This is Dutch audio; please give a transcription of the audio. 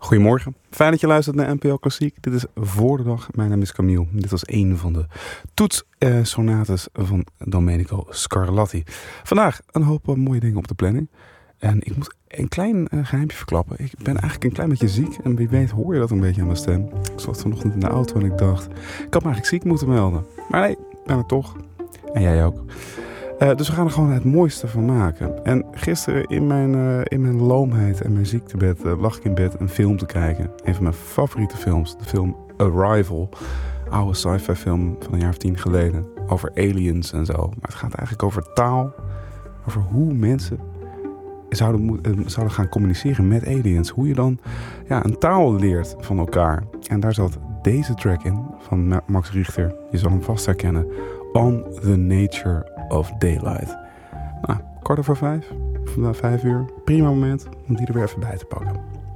Goedemorgen, fijn dat je luistert naar NPO Klassiek. Dit is Voor de Dag, mijn naam is Camille. Dit was een van de toetssonates van Domenico Scarlatti. Vandaag een hoop mooie dingen op de planning. En ik moet een klein geheimje verklappen. Ik ben eigenlijk een klein beetje ziek. En wie weet hoor je dat een beetje aan mijn stem. Ik zat vanochtend in de auto en ik dacht, ik had me eigenlijk ziek moeten melden. Maar nee, ik ben er toch. En jij ook. Dus we gaan er gewoon het mooiste van maken. En gisteren in mijn loomheid en mijn ziektebed lag ik in bed een film te kijken. Een van mijn favoriete films. De film Arrival. Oude sci-fi film van een jaar of 10 geleden. Over aliens en zo. Maar het gaat eigenlijk over taal. Over hoe mensen zouden gaan communiceren met aliens. Hoe je dan een taal leert van elkaar. En daar zat deze track in van Max Richter. Je zal hem vast herkennen. On the Nature of Daylight. Nou, 4:15, 5 uur. Prima moment om die er weer even bij te pakken.